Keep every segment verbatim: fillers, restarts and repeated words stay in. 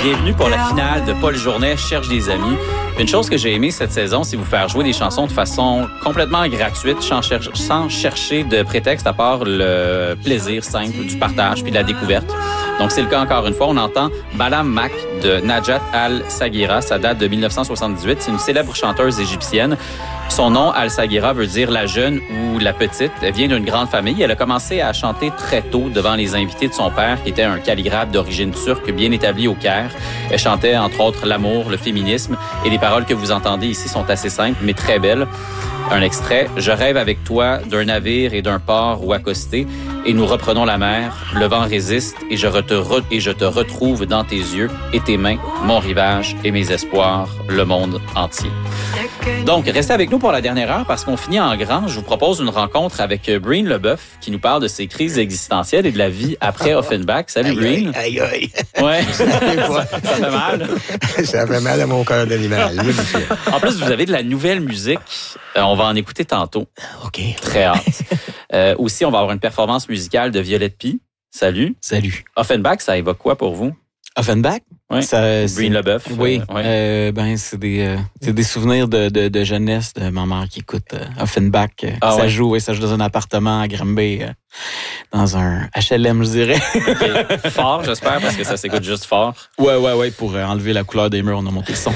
bienvenue pour la finale de Paul Journet Cherche des amis. Une chose que j'ai aimé cette saison, c'est vous faire jouer des chansons de façon complètement gratuite, sans, cher- sans chercher de prétexte à part le plaisir simple du partage puis de la découverte. Donc, c'est le cas encore une fois. On entend Balam Mak de Najat Al-Saghira. Ça date de dix-neuf cent soixante-dix-huit. C'est une célèbre chanteuse égyptienne. Son nom, Al-Saghira, veut dire la jeune ou la petite. Elle vient d'une grande famille. Elle a commencé à chanter très tôt devant les invités de son père, qui était un calligraphe d'origine turque bien établi au Caire. Elle chantait, entre autres, l'amour, le féminisme. Et les paroles que vous entendez ici sont assez simples, mais très belles. Un extrait. « Je rêve avec toi d'un navire et d'un port où accoster, et nous reprenons la mer. Le vent résiste, et je, te re- et je te retrouve dans tes yeux et tes mains, mon rivage et mes espoirs, le monde entier. » Donc, restez avec nous pour la dernière heure parce qu'on finit en grand. Je vous propose une rencontre avec Breen Leboeuf qui nous parle de ses crises existentielles et de la vie après Offenbach. Salut, aïe, Breen. Aïe, aïe, aïe. Ouais, ça, ça fait mal. Ça fait mal à mon cœur d'animal. En plus, vous avez de la nouvelle musique. Euh, on va en écouter tantôt. OK. Très hâte. Euh, aussi, on va avoir une performance musicale de Violette Pie. Salut. Salut. Offenbach, ça évoque quoi pour vous? Offenbach? Oui. Ça, Breen Leboeuf. Oui. Euh, ouais. euh, ben, c'est des, euh, c'est des souvenirs de, de, de jeunesse de ma mère qui écoute euh, Offenbach. Ah, ça ouais. joue, et ça joue dans un appartement à Granby, euh, dans un H L M, je dirais. Okay. Fort, j'espère, parce que ça s'écoute juste fort. Ouais, ouais, ouais. Pour euh, enlever la couleur des murs, on a monté le son.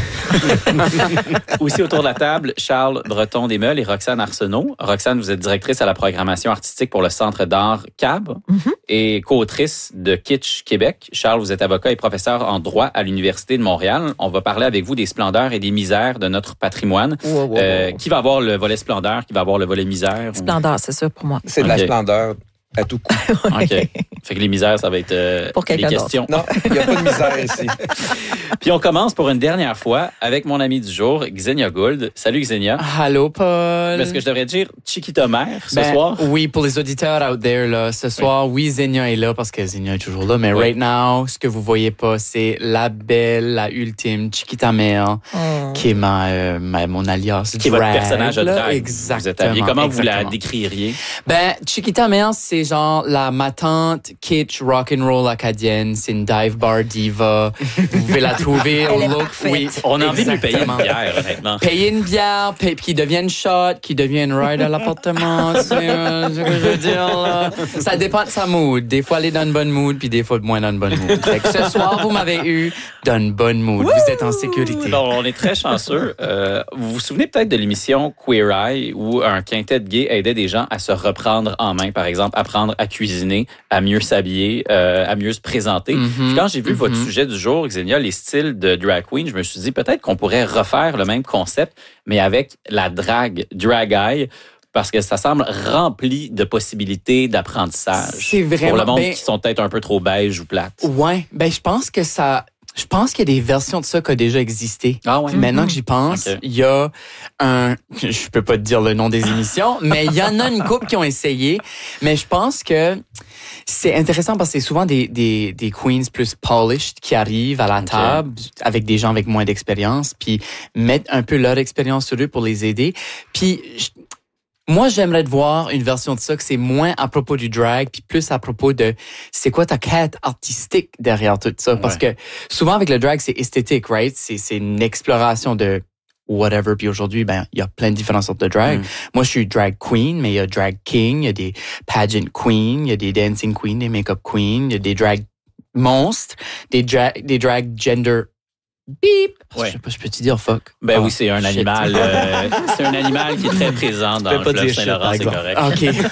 Aussi autour de la table, Charles Breton-Desmeules et Roxane Arsenault. Roxane, vous êtes directrice à la programmation artistique pour le Centre d'art C A B mm-hmm. et co-autrice de Kitsch Québec. Charles, vous êtes avocat et professeur en droit à l'Université de Montréal. On va parler avec vous des splendeurs et des misères de notre patrimoine. Wow, wow, euh, wow. Qui va avoir le volet splendeur, qui va avoir le volet misère? Splendeur, ou... c'est ça pour moi. C'est de okay. la splendeur à tout coup. OK. Fait que les misères, ça va être euh, pour les questions. Non, il n'y a pas de misère ici. Puis on commence pour une dernière fois avec mon ami du jour, Xenia Gould. Salut Xenia. Allô, Paul. Est-ce que je devrais dire Chiquita Mère ce ben, soir? Oui, pour les auditeurs out there, là, ce soir, oui. oui, Xenia est là parce que Xenia est toujours là. Mais oui. right now, ce que vous voyez pas, c'est la belle, la ultime Chiquita Mère, mm. qui est ma, euh, ma, mon alias qui drag. Qui est votre personnage de drag. Exactement. Vous êtes habillé. Comment exactement. vous la décririez? Ben, Chiquita Mère, c'est genre la ma tante kitsch rock'n'roll acadienne. C'est une dive bar diva. Vous pouvez la trouver au look. Oui, on a envie de lui payer une bière, honnêtement. Payer une bière, pay, qui devient une shot, qui devient une ride à l'appartement. C'est euh, ce que je veux dire, là. Ça dépend de sa mood. Des fois, elle est dans une bonne mood, puis des fois, moins dans une bonne mood. Fait que ce soir, vous m'avez eu dans une bonne mood. Wouh! Vous êtes en sécurité. Bon, on est très chanceux. Euh, vous vous souvenez peut-être de l'émission Queer Eye, où un quintet gay aidait des gens à se reprendre en main, par exemple, apprendre à cuisiner, à mieux s'habiller, euh, à mieux se présenter. Mm-hmm. Puis quand j'ai vu mm-hmm. votre sujet du jour, Xenia, les styles de drag queen, je me suis dit peut-être qu'on pourrait refaire le même concept, mais avec la drague, drag eye, parce que ça semble rempli de possibilités d'apprentissage. C'est vraiment... Pour le monde ben, qui sont peut-être un peu trop beige ou plates. Ouais, ben je pense que ça... Je pense qu'il y a des versions de ça qui ont déjà existé. Ah ouais. Maintenant que j'y pense, il okay. y a un... Je peux pas te dire le nom des émissions, mais il y en a une couple qui ont essayé. Mais je pense que c'est intéressant parce que c'est souvent des, des, des queens plus polished qui arrivent à la okay. table avec des gens avec moins d'expérience, puis mettent un peu leur expérience sur eux pour les aider. Puis... Je, Moi, j'aimerais te voir une version de ça que c'est moins à propos du drag, puis plus à propos de c'est quoi ta quête artistique derrière tout ça. Parce ouais. que souvent avec le drag, c'est esthétique, right? C'est, c'est une exploration de whatever. Puis aujourd'hui, ben il y a plein de différentes sortes de drag. Mm. Moi, je suis drag queen, mais il y a drag king, il y a des pageant queens, il y a des dancing queens, des make-up queens, il y a des drag monstres, des drag, des drag gender beep. Ouais. Je sais pas, je peux te dire fuck. Ben oh, oui, c'est un shit. animal. Euh, c'est un animal qui est très présent dans le fleuve Saint-Laurent, c'est correct.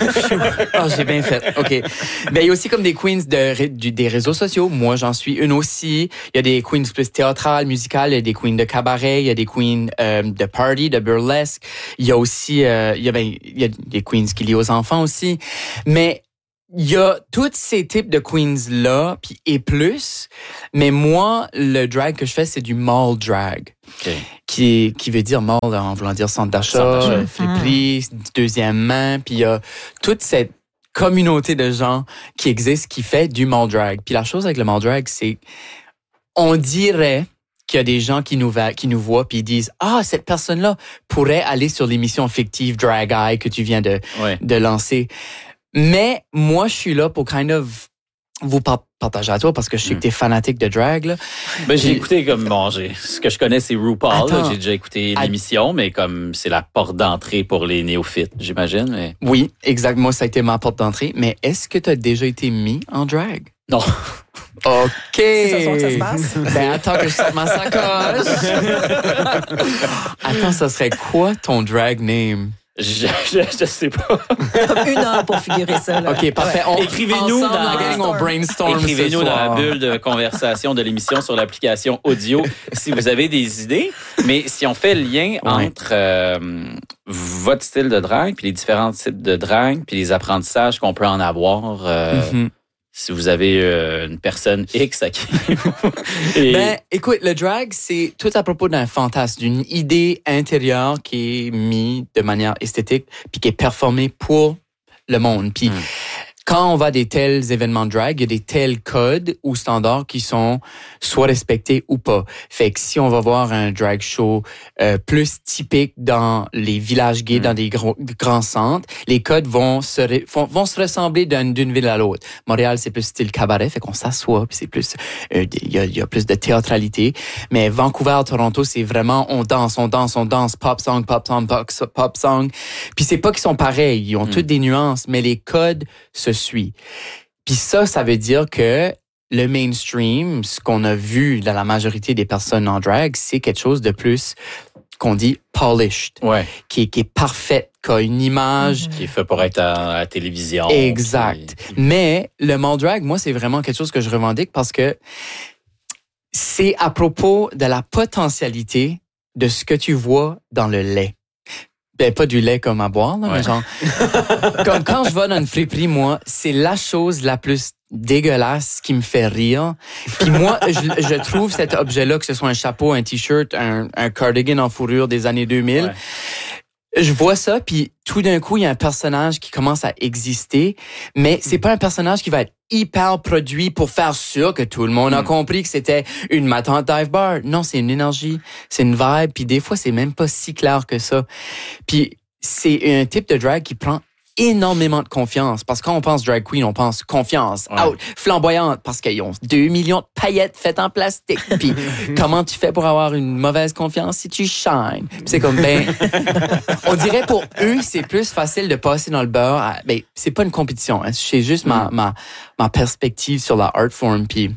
OK. Oh, j'ai bien fait. OK. Ben, il y a aussi comme des queens de, du, des réseaux sociaux. Moi, j'en suis une aussi. Il y a des queens plus théâtrales, musicales. Il y a des queens de cabaret. Il y a des queens euh, de party, de burlesque. Il y a aussi, euh, il y a, ben, il y a des queens qui lient aux enfants aussi. Mais il y a tous ces types de queens-là, puis et plus. Mais moi, le drag que je fais, c'est du mall drag. Okay. Qui, qui veut dire mall en voulant dire centre d'achat, d'achat. friperie, mmh. deuxième main. Puis il y a toute cette communauté de gens qui existe qui fait du mall drag. Puis la chose avec le mall drag, c'est on dirait qu'il y a des gens qui nous, va, qui nous voient puis ils disent « Ah, cette personne-là pourrait aller sur l'émission fictive Drag Eye que tu viens de, ouais. de lancer. » Mais moi, je suis là pour kind of vous par- partager à toi parce que je sais que t'es fanatique de drag. Là. Ben, j'ai Puis- écouté comme bon, j'ai, ce que je connais c'est RuPaul. là. Attends. J'ai déjà écouté Att- l'émission, mais comme c'est la porte d'entrée pour les néophytes, j'imagine. Mais... Oui, exact. Moi, ça a été ma porte d'entrée. Mais est-ce que tu as déjà été mis en drag? Non. OK. C'est ce soir que ça se passe? Ben, attends que je sorte ma sacoche. Attends, ça serait quoi ton drag name? Je, je, je sais pas. Comme une heure pour figurer ça. Là. OK, parfait. On, Écrivez-nous ensemble, dans- la gang, on brainstorm Écrivez-nous ce dans la soir. bulle de conversation de l'émission sur l'application audio si vous avez des idées. Mais si on fait le lien Ouais. entre euh, votre style de drague, puis les différents types de drague, puis les apprentissages qu'on peut en avoir, euh, Mhm. si vous avez euh, une personne X à qui... Et- Ben, écoute, le drag, c'est tout à propos d'un fantasme, d'une idée intérieure qui est mise de manière esthétique puis qui est performée pour le monde. Puis Mm. quand on va à des tels événements de drag, il y a des tels codes ou standards qui sont soit respectés ou pas. Fait que si on va voir un drag show euh, plus typique dans les villages gays, Mm. dans des gros, grands centres, les codes vont se, ré- vont, vont se ressembler d'une, d'une ville à l'autre. Montréal, c'est plus style cabaret, fait qu'on s'assoit, puis c'est plus, euh, il y, a, il y a plus de théâtralité. Mais Vancouver, Toronto, c'est vraiment on danse, on danse, on danse, pop song, pop song, pop, pop song. Puis c'est pas qu'ils sont pareils, ils ont Mm. toutes des nuances, mais les codes se suivent. Puis ça, ça veut dire que le mainstream, ce qu'on a vu dans la majorité des personnes en drag, c'est quelque chose de plus qu'on dit polished, Ouais, qui est, qui est parfaite, qui a une image. qui est fait pour être à, à la télévision. Exact. puis- Mais le mall drag, moi, c'est vraiment quelque chose que je revendique parce que c'est à propos de la potentialité de ce que tu vois dans le lait. Ben, pas du lait comme à boire, là, Ouais. mais genre, comme quand je vais dans une friperie, moi, c'est la chose la plus dégueulasse qui me fait rire. Puis moi, je, je trouve cet objet-là, que ce soit un chapeau, un t-shirt, un, un cardigan en fourrure des années deux mille, Ouais. je vois ça, puis tout d'un coup, il y a un personnage qui commence à exister, mais c'est pas un personnage qui va être hyper produit pour faire sûr que tout le monde a Mm. compris que c'était une matante dive bar. Non, c'est une énergie, c'est une vibe, puis des fois, c'est même pas si clair que ça. Puis c'est un type de drag qui prend énormément de confiance, parce que quand on pense drag queen, on pense confiance, Ouais. out, flamboyante, parce qu'ils ont deux millions de paillettes faites en plastique. Puis comment tu fais pour avoir une mauvaise confiance si tu shines? Puis c'est comme, ben, on dirait pour eux, c'est plus facile de passer dans le beurre. À, ben, c'est pas une compétition, hein, c'est juste ma, ma, ma perspective sur la art form. Puis,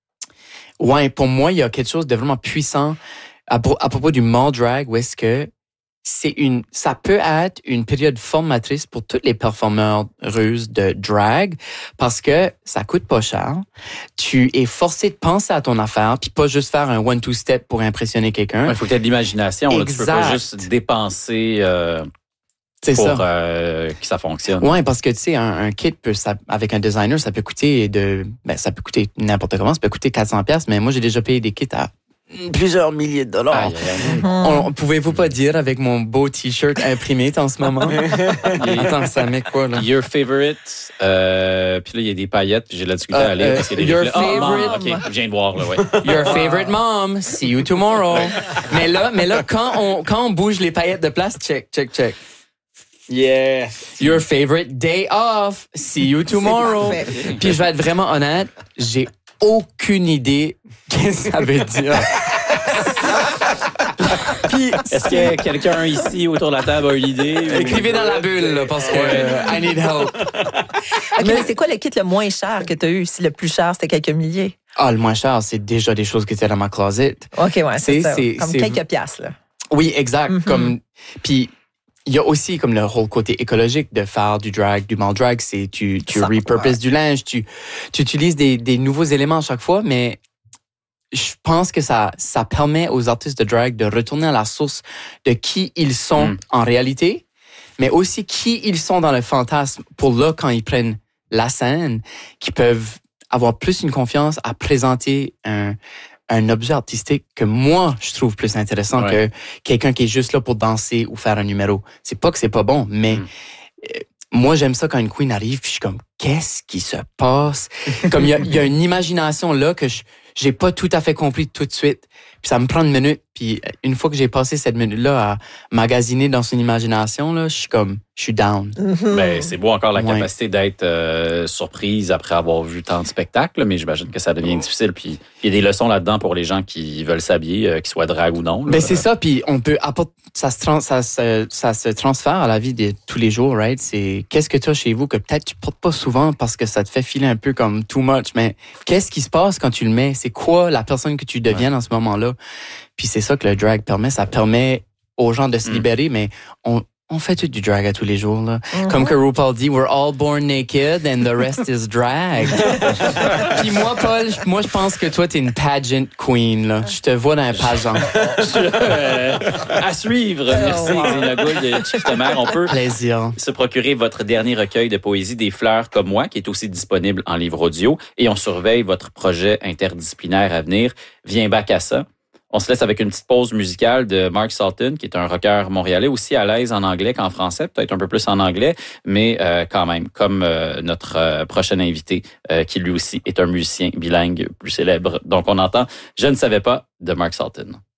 ouais, pour moi, il y a quelque chose de vraiment puissant à, pro- à propos du mall drag, où est-ce que c'est une, ça peut être une période formatrice pour toutes les performeuses de drag parce que ça coûte pas cher. Tu es forcé de penser à ton affaire puis pas juste faire un one-two step pour impressionner quelqu'un. Il faut que tu aies de l'imagination. Là. Tu peux pas Exact. juste dépenser euh, C'est pour ça. euh, que ça fonctionne. Ouais, parce que tu sais, un, un kit peut, ça, avec un designer, ça peut coûter de, ben ça peut coûter n'importe comment, ça peut coûter quatre cents pièces, mais moi j'ai déjà payé des kits à plusieurs milliers de dollars. Aïe, aïe, aïe. On, pouvez-vous pas dire avec mon beau t-shirt imprimé en ce moment? Attends, ça met quoi là? Your favorite. Euh, puis là, il y a des paillettes. Puis j'ai de la difficulté Euh, à lire. euh, parce qu'il y a des your reflets. Ah, favorite- bon, OK, je viens de voir. Là, ouais. Your favorite mom, see you tomorrow. mais là, mais là, quand on, quand on bouge les paillettes de place, check, check, check. Yeah. Your favorite day off, see you tomorrow. C'est parfait. Puis je vais être vraiment honnête, j'ai aucune idée qu'est-ce que ça veut dire. Puis, Est-ce que quelqu'un ici autour de la table a une idée? ou- écrivez dans la bulle, là, parce que euh, I need help. OK, mais c'est quoi le kit le moins cher que tu as eu? Si le plus cher, c'était quelques milliers. Ah, le moins cher, c'est déjà des choses qui étaient dans ma closet. OK, ouais, c'est C'est- ça. c'est- Comme c'est- quelques piastres, là. Oui, exact. Mhm. Comme, puis il y a aussi comme le whole côté écologique de faire du drag, du mall drag, c'est tu tu Ça, repurposes ouais. du linge, tu tu utilises des des nouveaux éléments à chaque fois, mais je pense que ça ça permet aux artistes de drag de retourner à la source de qui ils sont Mm. en réalité, mais aussi qui ils sont dans le fantasme pour là quand ils prennent la scène, qui peuvent avoir plus une confiance à présenter un un objet artistique que moi, je trouve plus intéressant Ouais. que quelqu'un qui est juste là pour danser ou faire un numéro. C'est pas que c'est pas bon, mais Mm. euh, moi, j'aime ça quand une queen arrive, puis je suis comme, qu'est-ce qui se passe? Comme il y a, il y a une imagination là que je j'ai pas tout à fait compris tout de suite. Puis ça me prend une minute, puis Puis une fois que j'ai passé cette minute-là à magasiner dans son imagination, là, je suis comme, je suis down. Mhm. Ben, c'est beau encore la Ouais. capacité d'être euh, surprise après avoir vu tant de spectacles, mais j'imagine que ça devient difficile. Puis il y a des leçons là-dedans pour les gens qui veulent s'habiller, euh, qu'ils soient drag ou non. là. Ben c'est ça, puis on peut apporter, ça se, trans, ça, se, ça se transfère à la vie de tous les jours, right? C'est qu'est-ce que tu as chez vous que peut-être tu portes pas souvent parce que ça te fait filer un peu comme too much, mais qu'est-ce qui se passe quand tu le mets? C'est quoi la personne que tu deviens dans ce moment-là? Puis c'est ça que le drag permet, ça permet aux gens de se Mm. libérer, mais on on fait tout du drag à tous les jours, là. Mhm. Comme que RuPaul dit, we're all born naked and the rest is drag. Puis moi, Paul, je- moi, je pense que toi, t'es une pageant queen, là. Je te vois dans un pageant. Euh, à suivre. Merci, Xenia Gould et Chief Temer. On peut Plaisir. se procurer votre dernier recueil de poésie Des fleurs comme moi, qui est aussi disponible en livre audio. Et on surveille votre projet interdisciplinaire à venir. Viens back à ça. On se laisse avec une petite pause musicale de Mark Salton, qui est un rocker montréalais, aussi à l'aise en anglais qu'en français, peut-être un peu plus en anglais, mais euh, quand même, comme euh, notre euh, prochain invité, euh, qui lui aussi est un musicien bilingue plus célèbre. Donc on entend « Je ne savais pas » de Mark Salton.